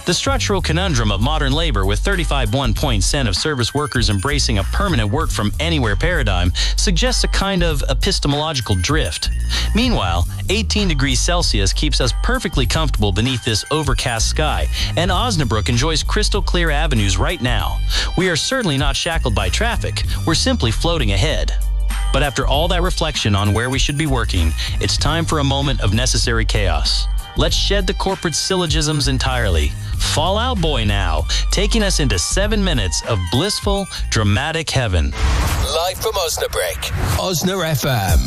The structural conundrum of modern labor, with 35.1% of service workers embracing a permanent work-from-anywhere paradigm, suggests a kind of epistemological drift. Meanwhile, 18 degrees Celsius keeps us perfectly comfortable beneath this overcast sky, and Osnabrück enjoys crystal-clear avenues right now. We are certainly not shackled by traffic. We're simply floating ahead. But after all that reflection on where we should be working, it's time for a moment of necessary chaos. Let's shed the corporate syllogisms entirely. Fall Out Boy now, taking us into 7 minutes of blissful, dramatic heaven. Live from Osnabrück, Osna FM.